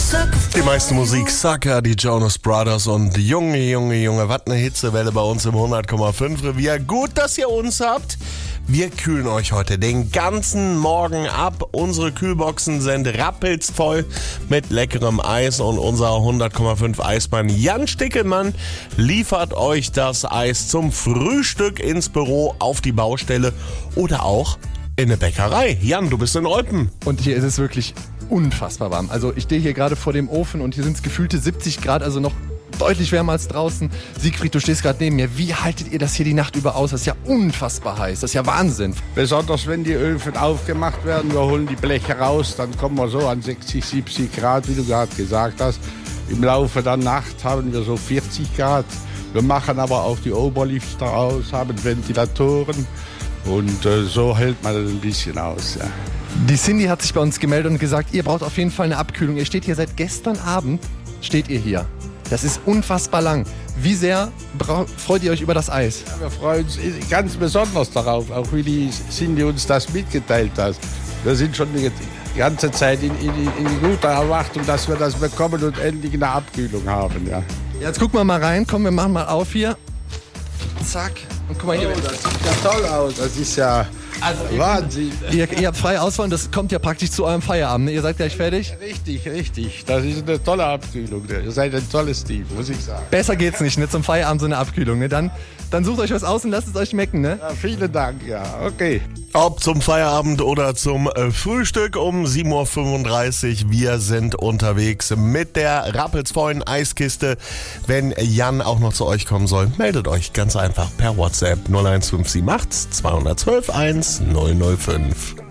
Die meiste Musik, Sucker, die Jonas Brothers und Junge, was eine Hitzewelle bei uns im 100,5 Revier. Gut, dass ihr uns habt. Wir kühlen euch heute den ganzen Morgen ab. Unsere Kühlboxen sind rappelsvoll mit leckerem Eis und unser 100,5 Eismann Jan Stickelmann liefert euch das Eis zum Frühstück ins Büro, auf die Baustelle oder auch in eine Bäckerei. Jan, du bist in Olpen. Und hier ist es wirklich unfassbar warm. Also ich stehe hier gerade vor dem Ofen und hier sind es gefühlte 70 Grad, also noch deutlich wärmer als draußen. Siegfried, du stehst gerade neben mir. Wie haltet ihr das hier die Nacht über aus? Das ist ja unfassbar heiß. Das ist ja Wahnsinn. Besonders wenn die Öfen aufgemacht werden. Wir holen die Bleche raus, dann kommen wir so an 60, 70 Grad, wie du gerade gesagt hast. Im Laufe der Nacht haben wir so 40 Grad. Wir machen aber auch die Oberlifter aus, haben Ventilatoren. Und so hält man das ein bisschen aus. Ja. Die Cindy hat sich bei uns gemeldet und gesagt, ihr braucht auf jeden Fall eine Abkühlung. Ihr steht hier seit gestern Abend, steht ihr hier. Das ist unfassbar lang. Wie sehr freut ihr euch über das Eis? Ja, wir freuen uns ganz besonders darauf, auch wie die Cindy uns das mitgeteilt hat. Wir sind schon die ganze Zeit in guter Erwartung, dass wir das bekommen und endlich eine Abkühlung haben. Ja. Jetzt gucken wir mal rein. Komm, wir machen mal auf hier. Zack. Und guck mal hier. Oh, das sieht ja toll aus. Das ist ja Wahnsinn. Ihr habt freie Auswahl und das kommt ja praktisch zu eurem Feierabend. Ne? Ihr seid gleich fertig? Richtig. Das ist eine tolle Abkühlung. Ihr seid ein tolles Team, muss ich sagen. Besser geht's nicht, ne? Zum Feierabend so eine Abkühlung. Ne? Dann sucht euch was aus und lasst es euch schmecken. Ne? Ja, vielen Dank, ja. Okay. Ob zum Feierabend oder zum Frühstück um 7.35 Uhr. Wir sind unterwegs mit der rappelsvollen Eiskiste. Wenn Jan auch noch zu euch kommen soll, meldet euch ganz einfach per WhatsApp 01578 212 1 005.